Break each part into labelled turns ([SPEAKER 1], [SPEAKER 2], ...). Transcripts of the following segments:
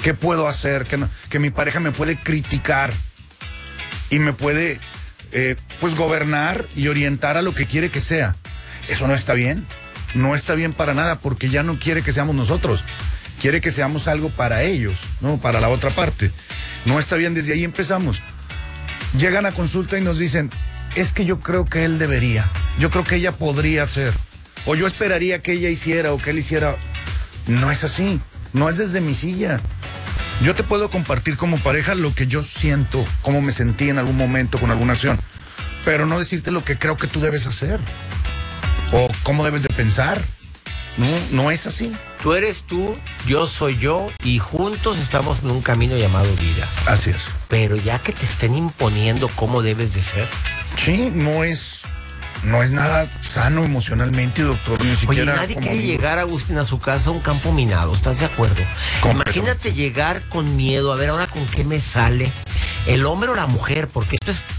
[SPEAKER 1] ¿Qué puedo hacer? Que mi pareja me puede criticar y me puede, pues, gobernar y orientar a lo que quiere que sea. Eso no está bien. No está bien para nada, porque ya no quiere que seamos nosotros. Quiere que seamos algo para ellos, ¿no? Para la otra parte. No está bien, desde ahí empezamos. Llegan a consulta y nos dicen, es que yo creo que él debería. Yo creo que ella podría hacer. O yo esperaría que ella hiciera o que él hiciera. No es así. No es desde mi silla. Yo te puedo compartir como pareja lo que yo siento, cómo me sentí en algún momento con alguna acción, pero no decirte lo que creo que tú debes hacer o cómo debes de pensar. No es así.
[SPEAKER 2] Tú eres tú, yo soy yo, y juntos estamos en un camino llamado vida.
[SPEAKER 1] Así es.
[SPEAKER 2] Pero ya que te estén imponiendo cómo debes de ser.
[SPEAKER 1] Sí, no es nada sano emocionalmente, doctor, ni siquiera.
[SPEAKER 2] Oye, nadie quiere llegar, Agustín, a su casa a un campo minado, ¿estás de acuerdo? Imagínate llegar con miedo, a ver ahora con qué me sale el hombre o la mujer, porque esto es...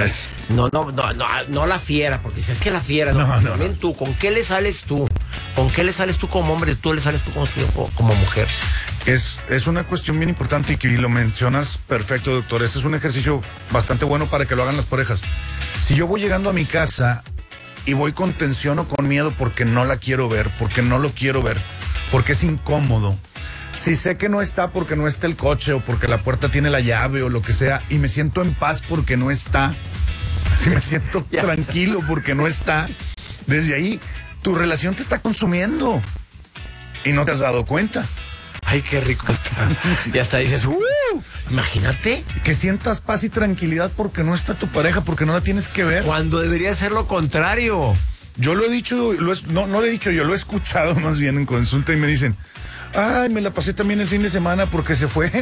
[SPEAKER 2] No la fiera, porque si es que la fiera, también tú, ¿con qué le sales tú? ¿Con qué le sales tú como hombre? ¿Tú le sales tú como mujer?
[SPEAKER 1] Es una cuestión bien importante y que lo mencionas perfecto, doctor. Este es un ejercicio bastante bueno para que lo hagan las parejas. Si yo voy llegando a mi casa y voy con tensión o con miedo porque no la quiero ver, porque no lo quiero ver, porque es incómodo, si sé que no está porque no está el coche o porque la puerta tiene la llave o lo que sea, y me siento en paz porque no está, si me siento tranquilo porque no está, desde ahí tu relación te está consumiendo y no te has dado cuenta.
[SPEAKER 2] Ay, qué rico está. Y hasta dices, imagínate.
[SPEAKER 1] Que sientas paz y tranquilidad porque no está tu pareja, porque no la tienes que ver.
[SPEAKER 2] Cuando debería ser lo contrario.
[SPEAKER 1] Yo lo he dicho, no lo he dicho yo, lo he escuchado más bien en consulta y me dicen, ay, me la pasé también el fin de semana porque se fue.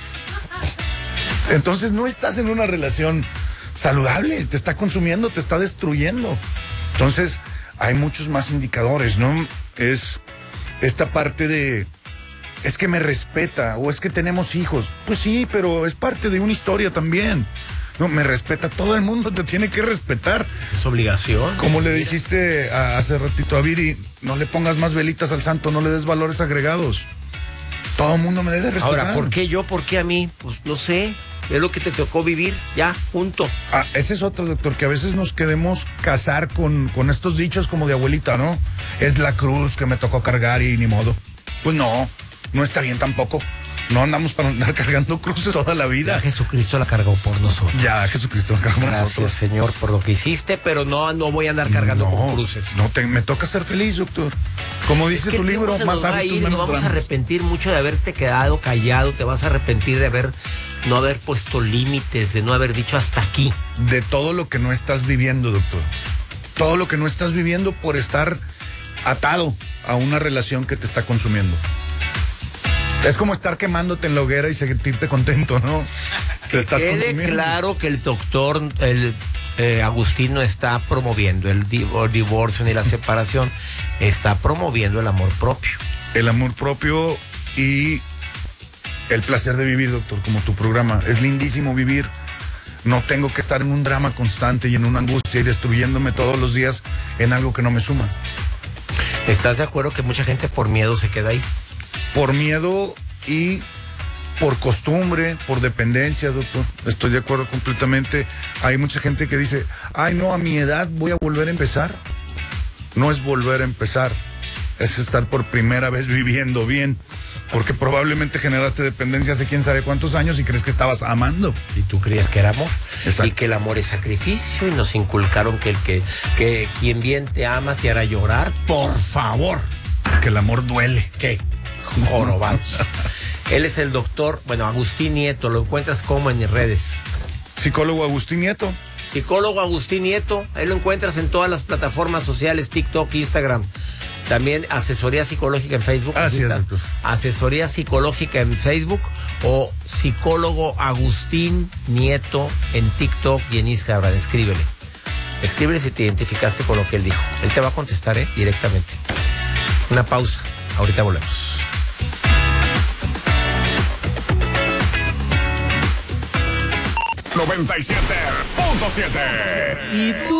[SPEAKER 1] Entonces no estás en una relación saludable, te está consumiendo, te está destruyendo. Entonces hay muchos más indicadores, ¿no? Es esta parte de... es que me respeta, o es que tenemos hijos. Pues sí, pero es parte de una historia también. No, me respeta, todo el mundo te tiene que respetar.
[SPEAKER 2] Es obligación.
[SPEAKER 1] Como le dijiste hace ratito a Viri, no le pongas más velitas al santo, no le des valores agregados. Todo el mundo me debe respetar.
[SPEAKER 2] Ahora, ¿por qué yo? ¿Por qué a mí? Pues no sé, es lo que te tocó vivir, ya, punto.
[SPEAKER 1] Ese es otro, doctor, que a veces nos queremos casar con estos dichos como de abuelita, ¿no? Es la cruz que me tocó cargar y ni modo. Pues no está bien tampoco. No andamos para andar cargando cruces toda la vida.
[SPEAKER 2] Ya Jesucristo la cargó por nosotros.
[SPEAKER 1] Ya Jesucristo la cargó por nosotros.
[SPEAKER 2] Gracias, Señor, por lo que hiciste, pero no voy a andar cargando con cruces.
[SPEAKER 1] Me toca ser feliz, doctor. Como dice tu libro, más hábitos, menos
[SPEAKER 2] nos vamos a arrepentir mucho de haberte quedado callado, te vas a arrepentir de no haber puesto límites, de no haber dicho hasta aquí.
[SPEAKER 1] De todo lo que no estás viviendo, doctor. Todo lo que no estás viviendo por estar atado a una relación que te está consumiendo. Es como estar quemándote en la hoguera y sentirte contento, ¿no? Te estás consumiendo.
[SPEAKER 2] Quede claro que el doctor Agustín no está promoviendo el divorcio ni la separación, está promoviendo el amor propio.
[SPEAKER 1] El amor propio y el placer de vivir, doctor, como tu programa. Es lindísimo vivir. No tengo que estar en un drama constante y en una angustia y destruyéndome todos los días en algo que no me suma.
[SPEAKER 2] ¿Estás de acuerdo que mucha gente por miedo se queda ahí?
[SPEAKER 1] Por miedo y por costumbre, por dependencia, doctor. Estoy de acuerdo completamente. Hay mucha gente que dice, ay, no, a mi edad voy a volver a empezar. No es volver a empezar, es estar por primera vez viviendo bien. Porque probablemente generaste dependencia hace quién sabe cuántos años y crees que estabas amando.
[SPEAKER 2] Y tú creías que era amor.
[SPEAKER 1] Exacto.
[SPEAKER 2] Y que el amor es sacrificio. Y nos inculcaron que quien bien te ama te hará llorar. Por favor.
[SPEAKER 1] Que el amor duele.
[SPEAKER 2] ¿Qué? Jorobados. Él es el doctor, Agustín Nieto. Lo encuentras como en redes.
[SPEAKER 1] Psicólogo Agustín Nieto.
[SPEAKER 2] Psicólogo Agustín Nieto. Ahí lo encuentras en todas las plataformas sociales, TikTok, Instagram. También asesoría psicológica en Facebook.
[SPEAKER 1] Así es, doctor.
[SPEAKER 2] Asesoría psicológica en Facebook o psicólogo Agustín Nieto en TikTok y en Instagram. Escríbele si te identificaste con lo que él dijo. Él te va a contestar, directamente. Una pausa. Ahorita volvemos.
[SPEAKER 3] 97.7.
[SPEAKER 4] Y tú